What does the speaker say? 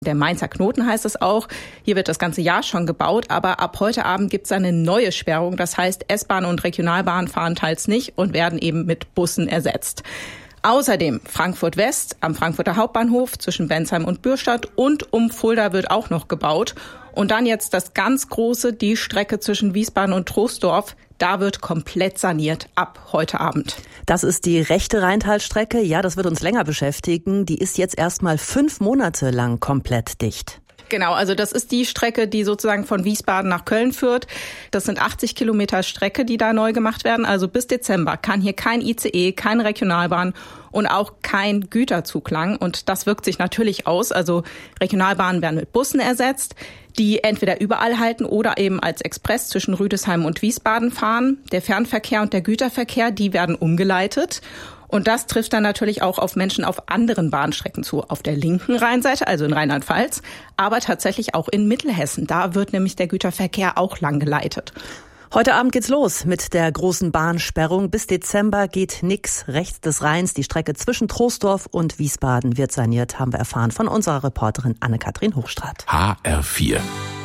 Der Mainzer Knoten heißt es auch. Hier wird das ganze Jahr schon gebaut, aber ab heute Abend gibt es eine neue Sperrung. Das heißt, S-Bahn und Regionalbahn fahren teils nicht und werden eben mit Bussen ersetzt. Außerdem Frankfurt West am Frankfurter Hauptbahnhof zwischen Bensheim und Bürstadt und um Fulda wird auch noch gebaut. Und dann jetzt das ganz große, die Strecke zwischen Wiesbaden und Troisdorf. Da wird komplett saniert ab heute Abend. Das ist die rechte Rheintalstrecke. Ja, das wird uns länger beschäftigen. Die ist jetzt erstmal 5 Monate lang komplett dicht. Genau, also das ist die Strecke, die sozusagen von Wiesbaden nach Köln führt. Das sind 80 Kilometer Strecke, die da neu gemacht werden. Also bis Dezember kann hier kein ICE, keine Regionalbahn und auch kein Güterzug lang. Und das wirkt sich natürlich aus. Also Regionalbahnen werden mit Bussen ersetzt, die entweder überall halten oder eben als Express zwischen Rüdesheim und Wiesbaden fahren. Der Fernverkehr und der Güterverkehr, die werden umgeleitet. Und das trifft dann natürlich auch auf Menschen auf anderen Bahnstrecken zu. Auf der linken Rheinseite, also in Rheinland-Pfalz, aber tatsächlich auch in Mittelhessen. Da wird nämlich der Güterverkehr auch lang geleitet. Heute Abend geht's los mit der großen Bahnsperrung. Bis Dezember geht nix rechts des Rheins. Die Strecke zwischen Troisdorf und Wiesbaden wird saniert, haben wir erfahren von unserer Reporterin Anne-Kathrin Hochstraat. HR4